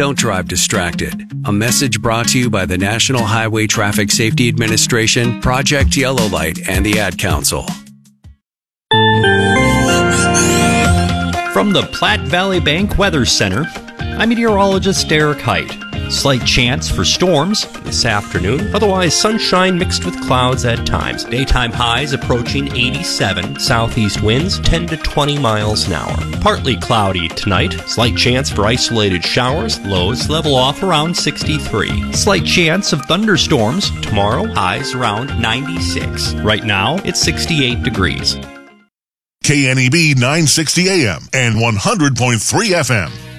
Don't drive distracted. A message brought to you by the National Highway Traffic Safety Administration, Project Yellow Light, and the Ad Council. From the Platte Valley Bank Weather Center, I'm meteorologist Derek Height. Slight chance for storms this afternoon, otherwise sunshine mixed with clouds at times. Daytime highs approaching 87, southeast winds 10 to 20 miles an hour. Partly cloudy tonight, slight chance for isolated showers, lows level off around 63. Slight chance of thunderstorms tomorrow, highs around 96. Right now, it's 68 degrees. KNEB 960 AM and 100.3 FM.